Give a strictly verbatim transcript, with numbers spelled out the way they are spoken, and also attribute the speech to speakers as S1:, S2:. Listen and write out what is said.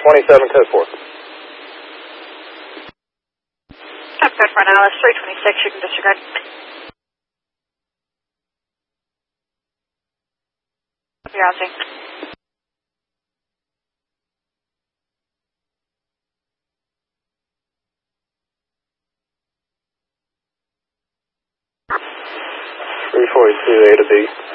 S1: twenty-seven, code four.
S2: Top code for Alice, three twenty-six, you can disregard. You're out,
S1: three forty-two, A to B.